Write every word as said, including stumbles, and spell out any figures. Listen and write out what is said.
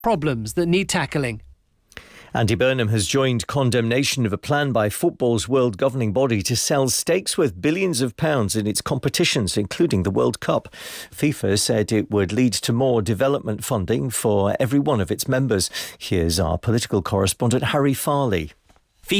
problems that need tackling. Andy Burnham has joined condemnation of a plan by football's world governing body to sell stakes worth billions of pounds in its competitions, including the World Cup. FIFA said it would lead to more development funding for every one of its members. Here's our political correspondent Harry Farley.